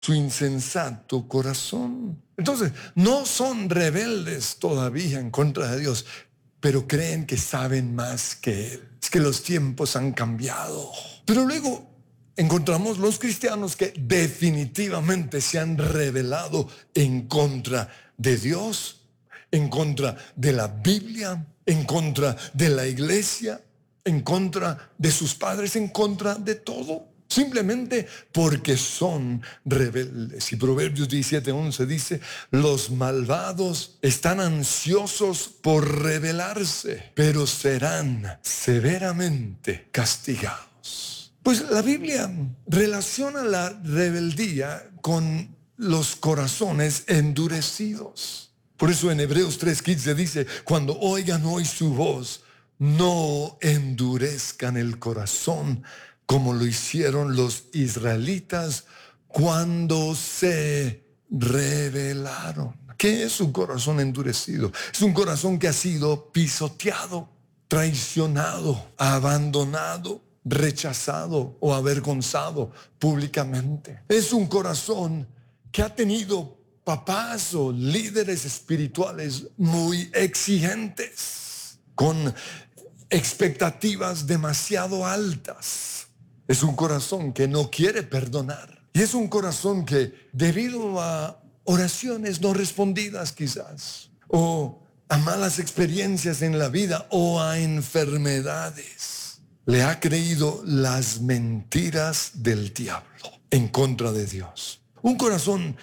su insensato corazón. Entonces, no son rebeldes todavía en contra de Dios, pero creen que saben más que Él. Es que los tiempos han cambiado. Pero luego encontramos los cristianos que definitivamente se han rebelado en contra de Dios, en contra de la Biblia, en contra de la iglesia, en contra de sus padres, en contra de todo. Simplemente porque son rebeldes. Y Proverbios 17:11 dice: los malvados están ansiosos por rebelarse, pero serán severamente castigados. Pues la Biblia relaciona la rebeldía con los corazones endurecidos. Por eso en Hebreos 3:15 dice: cuando oigan hoy su voz, no endurezcan el corazón como lo hicieron los israelitas cuando se rebelaron. ¿Qué es un corazón endurecido? Es un corazón que ha sido pisoteado, traicionado, abandonado, rechazado o avergonzado públicamente. Es un corazón que ha tenido papás o líderes espirituales muy exigentes, con expectativas demasiado altas. Es un corazón que no quiere perdonar. Y es un corazón que, debido a oraciones no respondidas quizás, o a malas experiencias en la vida, o a enfermedades, le ha creído las mentiras del diablo en contra de Dios. Un corazón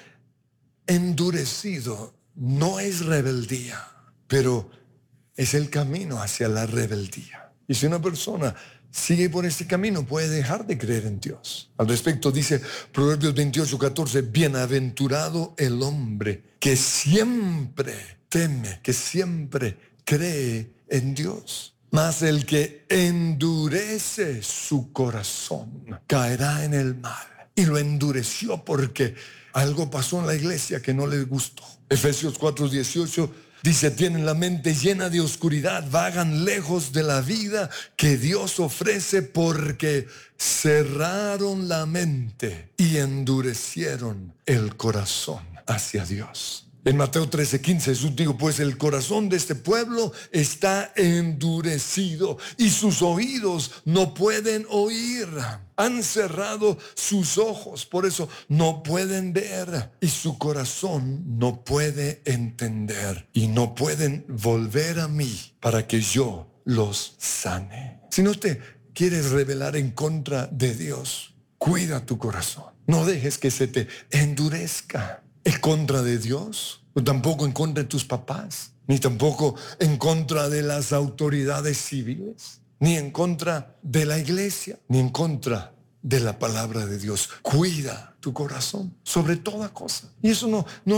endurecido no es rebeldía, pero es el camino hacia la rebeldía. Y si una persona sigue por este camino, puede dejar de creer en Dios. Al respecto dice Proverbios 28:14: bienaventurado el hombre que siempre teme, que siempre cree en Dios. Mas el que endurece su corazón caerá en el mal. Y lo endureció porque algo pasó en la iglesia que no le gustó. Efesios 4:18 dice: tienen la mente llena de oscuridad, vagan lejos de la vida que Dios ofrece, porque cerraron la mente y endurecieron el corazón hacia Dios. En Mateo 13:15 Jesús dijo: pues el corazón de este pueblo está endurecido y sus oídos no pueden oír. Han cerrado sus ojos, por eso no pueden ver, y su corazón no puede entender, y no pueden volver a mí para que yo los sane. Si no te quieres rebelar en contra de Dios, cuida tu corazón. No dejes que se te endurezca en contra de Dios, o tampoco en contra de tus papás, ni tampoco en contra de las autoridades civiles, ni en contra de la iglesia, ni en contra de la palabra de Dios. Cuida tu corazón sobre toda cosa. Y eso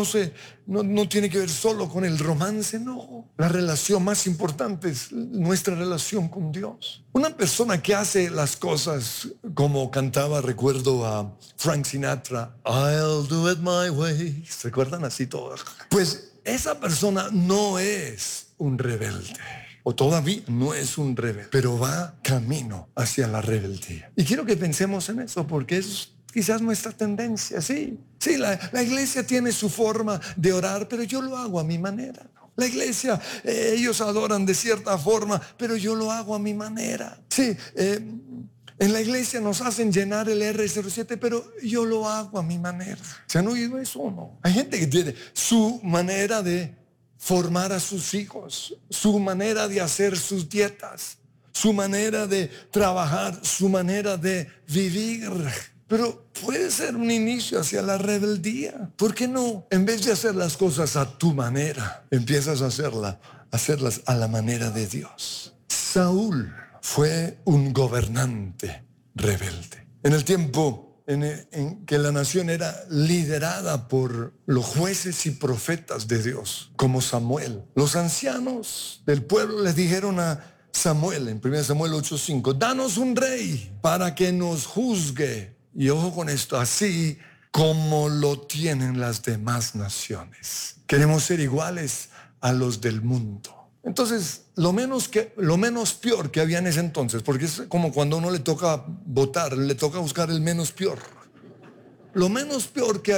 no tiene que ver solo con el romance, no. La relación más importante es nuestra relación con Dios. Una persona que hace las cosas como cantaba, recuerdo a Frank Sinatra: I'll do it my way. ¿Se acuerdan? Así todo. Pues esa persona no es un rebelde, o todavía no es un rebelde, pero va camino hacia la rebeldía. Y quiero que pensemos en eso, porque es quizás nuestra tendencia. Sí, la iglesia tiene su forma de orar, pero yo lo hago a mi manera. La iglesia, ellos adoran de cierta forma, pero yo lo hago a mi manera. Sí, en la iglesia nos hacen llenar el R07, pero yo lo hago a mi manera. ¿Se han oído eso o no? Hay gente que tiene su manera de formar a sus hijos, su manera de hacer sus dietas, su manera de trabajar, su manera de vivir. Pero puede ser un inicio hacia la rebeldía. ¿Por qué no, en vez de hacer las cosas a tu manera, empiezas a hacerlas a la manera de Dios? Saúl fue un gobernante rebelde. En el tiempo en que la nación era liderada por los jueces y profetas de Dios, como Samuel, los ancianos del pueblo les dijeron a Samuel, en 1 Samuel 8:5: danos un rey para que nos juzgue. Y ojo con esto: así como lo tienen las demás naciones. Queremos ser iguales a los del mundo. Entonces, lo menos peor que había en ese entonces, porque es como cuando a uno le toca votar, le toca buscar el menos peor. Lo menos peor que